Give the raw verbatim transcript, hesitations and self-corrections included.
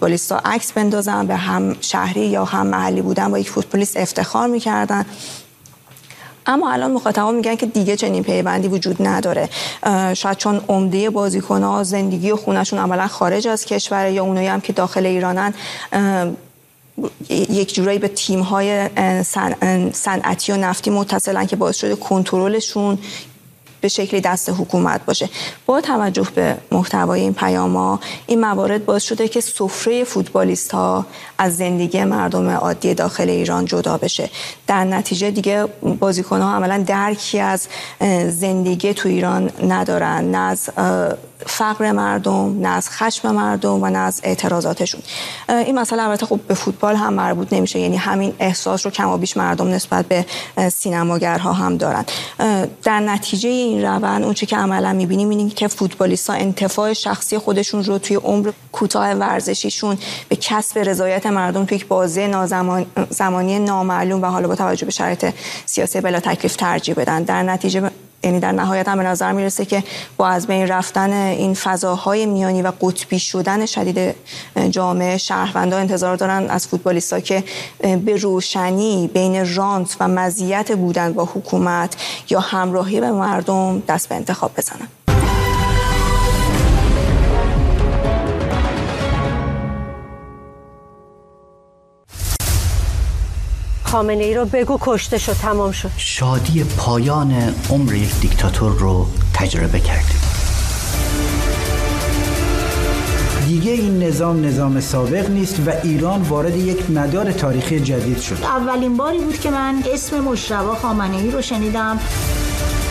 فوتبالیست‌ها عکس بندازن، به هم شهری یا هم محلی بودن با یک فوتبالیست افتخار می‌کردن. اما الان مخاطبان میگن که دیگه چنین پیوندی وجود نداره، شاید چون عمده بازیکن‌ها زندگی و خونه‌شون عملاً خارج از کشور یا اونایی هم که داخل ایرانن یک جورایی به تیم‌های صنعتی و نفتی متصلن که باعث شده کنترلشون به شکلی دست حکومت باشه. با توجه به محتوای این پیام‌ها این موارد باعث شده که سفره فوتبالیست‌ها از زندگی مردم عادی داخل ایران جدا بشه. در نتیجه دیگه بازیکن‌ها عملاً درکی از زندگی تو ایران ندارن، نه از فقر مردم، نه از خشم مردم و نه از اعتراضاتشون. این مسئله البته خب به فوتبال هم مربوط نمیشه، یعنی همین احساس رو کم و بیش مردم نسبت به سینماگرها هم دارن. در نتیجه این روند اون چیزی که عملا می‌بینیم اینه که فوتبالیست‌ها انتفاع شخصی خودشون رو توی عمر کوتاه ورزشیشون به کسب رضایت مردم توی یک بازه نازمان زمانی نامعلوم و حالا با توجه به شرایط سیاسی بلا تکلیف ترجیح بدن. در نتیجه یعنی در نهایت هم به نظر میرسه که با از بین رفتن این فضاهای میانی و قطبی شدن شدید جامعه، شهروندان انتظار دارن از فوتبالیست‌ها که به روشنی بین رانت و مزیت بودن با حکومت یا همراهی به مردم دست به انتخاب بزنن. خامنه ای رو بگو کشته شد، تمام شد. شادی پایان عمر یک دیکتاتور رو تجربه کردیم. دیگه این نظام نظام سابق نیست و ایران وارد یک مدار تاریخی جدید شد. اولین باری بود که من اسم مجتبی خامنه ای رو شنیدم.